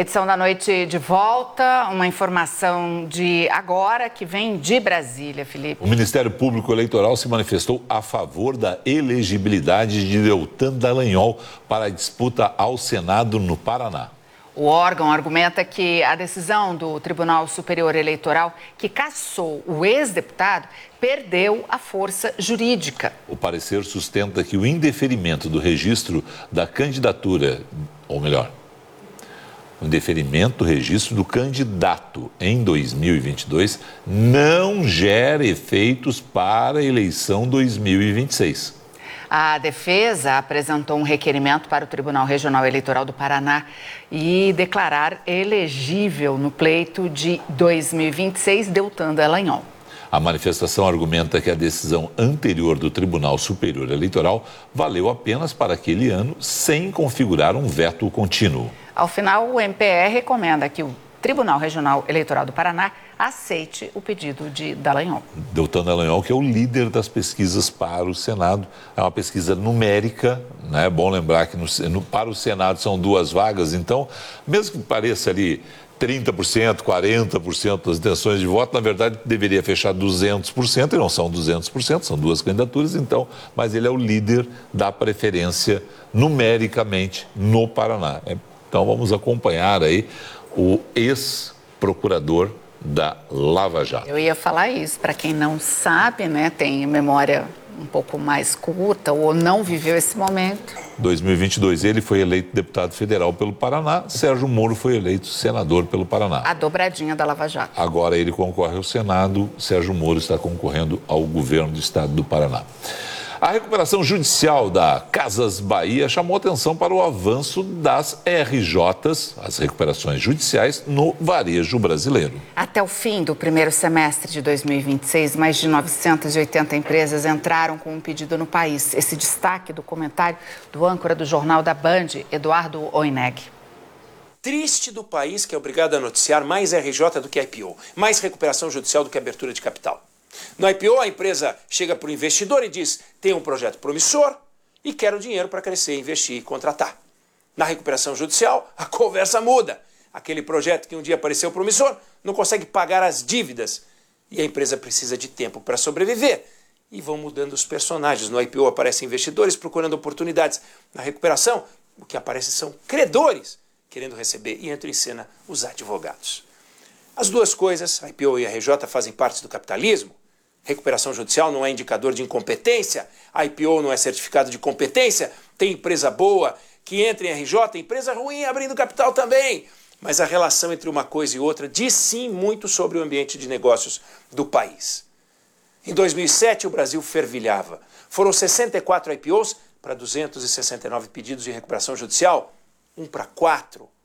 Edição da noite de volta, uma informação de agora que vem de Brasília, Felipe. O Ministério Público Eleitoral se manifestou a favor da elegibilidade de Deltan Dallagnol para a disputa ao Senado no Paraná. O órgão argumenta que a decisão do Tribunal Superior Eleitoral, que cassou o ex-deputado, perdeu a força jurídica. O parecer sustenta que o indeferimento do registro da candidatura, ou melhor, o indeferimento do registro do candidato em 2022 não gera efeitos para a eleição 2026. A defesa apresentou um requerimento para o Tribunal Regional Eleitoral do Paraná e declarar elegível no pleito de 2026 Deltan Dallagnol. A manifestação argumenta que a decisão anterior do Tribunal Superior Eleitoral valeu apenas para aquele ano, sem configurar um veto contínuo. Ao final, o MPE recomenda que o Tribunal Regional Eleitoral do Paraná aceite o pedido de Dallagnol. Deltan Dallagnol, que é o líder das pesquisas para o Senado. É uma pesquisa numérica, né? É bom lembrar que para o Senado são 2 vagas, então, mesmo que pareça ali 30%, 40% das intenções de voto, na verdade deveria fechar 200%, e não são 200%, são 2 candidaturas, então, mas ele é o líder da preferência numericamente no Paraná. Então vamos acompanhar aí o ex-procurador da Lava Jato. Eu ia falar isso, para quem não sabe, né, tem memória um pouco mais curta ou não viveu esse momento. 2022, ele foi eleito deputado federal pelo Paraná, Sérgio Moro foi eleito senador pelo Paraná. A dobradinha da Lava Jato. Agora ele concorre ao Senado, Sérgio Moro está concorrendo ao governo do estado do Paraná. A recuperação judicial da Casas Bahia chamou atenção para o avanço das RJs, as recuperações judiciais, no varejo brasileiro. Até o fim do primeiro semestre de 2026, mais de 980 empresas entraram com um pedido no país. Esse destaque do comentário do âncora do Jornal da Band, Eduardo Oineg. Triste do país que é obrigado a noticiar mais RJ do que IPO, mais recuperação judicial do que abertura de capital. No IPO, a empresa chega para o investidor e diz: tem um projeto promissor e quero dinheiro para crescer, investir e contratar. Na recuperação judicial, a conversa muda. Aquele projeto que um dia pareceu promissor não consegue pagar as dívidas e a empresa precisa de tempo para sobreviver. E vão mudando os personagens. No IPO aparecem investidores procurando oportunidades. Na recuperação, o que aparece são credores querendo receber e entram em cena os advogados. As duas coisas, a IPO e a RJ, fazem parte do capitalismo. Recuperação judicial não é indicador de incompetência, a IPO não é certificado de competência, tem empresa boa que entra em RJ, empresa ruim abrindo capital também. Mas a relação entre uma coisa e outra diz sim muito sobre o ambiente de negócios do país. Em 2007 o Brasil fervilhava. Foram 64 IPOs para 269 pedidos de recuperação judicial, 1 para 4.